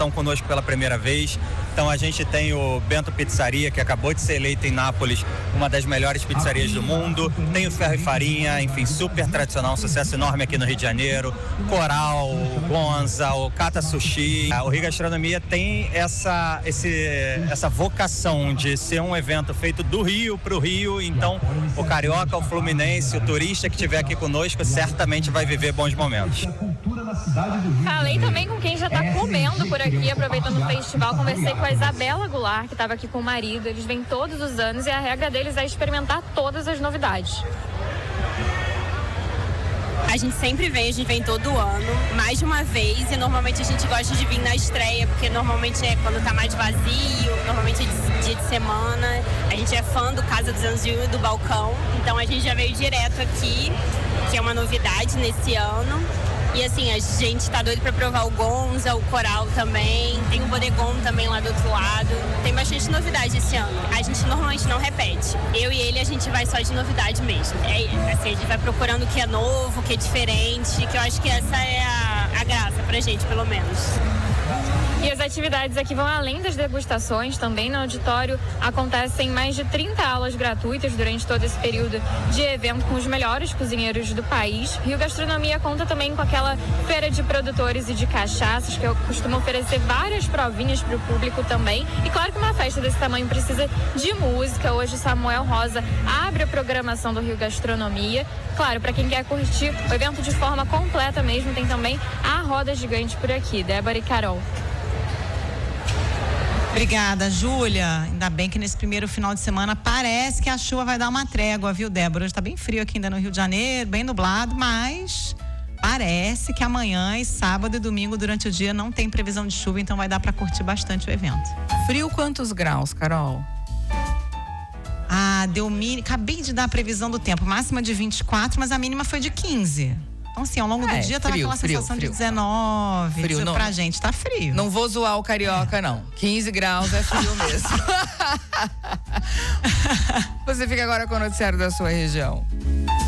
estão conosco pela primeira vez. Então a gente tem o Bento Pizzaria, que acabou de ser eleito em Nápoles uma das melhores pizzarias do mundo. Tem o Ferro e Farinha, enfim, super tradicional, um sucesso enorme aqui no Rio de Janeiro. Coral, o Gonza, o Kata Sushi. O Rio Gastronomia tem essa vocação de ser um evento feito do Rio para o Rio. Então o carioca, o fluminense, o turista que estiver aqui conosco certamente vai viver bons momentos. Falei também com quem já está comendo por aqui, aproveitando o festival. Conversei com a Isabela Goulart, que estava aqui com o marido. Eles vêm todos os anos e a regra deles é experimentar todas as novidades. A gente sempre vem, a gente vem todo ano, mais de uma vez, e normalmente a gente gosta de vir na estreia, porque normalmente é quando tá mais vazio, normalmente é dia de semana. A gente é fã do Casa 201 e do Balcão, então a gente já veio direto aqui, que é uma novidade nesse ano. E assim, a gente tá doido pra provar o Gonza, o Coral também, tem o Bodegon também lá do outro lado. Tem bastante novidade esse ano. A gente normalmente não repete. Eu e ele, a gente vai só de novidade mesmo. Assim, a gente vai procurando o que é novo, o que é diferente, que eu acho que essa é a graça pra gente, pelo menos. E as atividades aqui vão além das degustações. Também no auditório acontecem mais de 30 aulas gratuitas durante todo esse período de evento com os melhores cozinheiros do país. Rio Gastronomia conta também com aquela feira de produtores e de cachaças, que eu costumo oferecer várias provinhas para o público também. E claro que uma festa desse tamanho precisa de música. Hoje Samuel Rosa abre a programação do Rio Gastronomia. Claro, para quem quer curtir o evento de forma completa mesmo, tem também a roda gigante por aqui. Débora e Carol. Obrigada, Júlia. Ainda bem que nesse primeiro final de semana parece que a chuva vai dar uma trégua, viu, Débora? Hoje tá bem frio aqui ainda no Rio de Janeiro, bem nublado, mas parece que amanhã e sábado e domingo durante o dia não tem previsão de chuva, então vai dar para curtir bastante o evento. Frio quantos graus, Carol? Deu mínimo. Acabei de dar a previsão do tempo, máxima de 24, mas a mínima foi de 15. Então, assim, ao longo do dia tava aquela sensação de 19. Frio, não, pra gente tá frio. Não vou zoar o carioca, não. 15 graus é frio mesmo. Você fica agora com o noticiário da sua região.